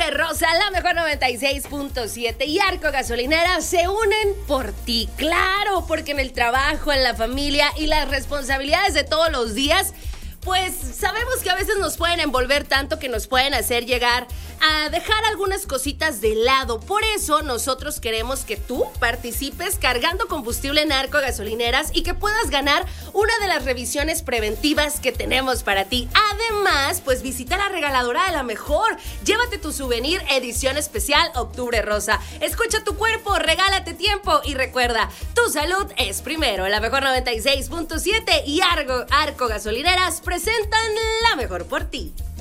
Octubre Rosa, la mejor 96.7 y Arco Gasolinera se unen por ti. Claro, porque en el trabajo, en la familia y las responsabilidades de todos los días, pues sabemos que a veces nos pueden envolver tanto que nos pueden hacer llegar a dejar algunas cositas de lado. Por eso nosotros queremos que tú participes cargando combustible en Arco Gasolineras y que puedas ganar una de las revisiones preventivas que tenemos para ti. Además, pues visita la regaladora de la mejor. Llévate tu souvenir edición especial Octubre Rosa. Escucha tu cuerpo, regálate tiempo y recuerda, tu salud es primero. La mejor 96.7 y Arco Gasolineras presentan la mejor por ti.